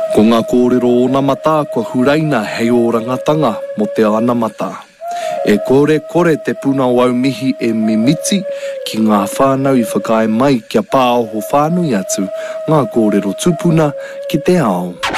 Ko ngā kōrero o nā mata, kua huraina hei o rangatanga mo te ana mata. E kore te puna o au mihi e mimiti ki ngā whānau I whakae mai kia pāoho whānui atu ngā kōrero tupuna ki te ao.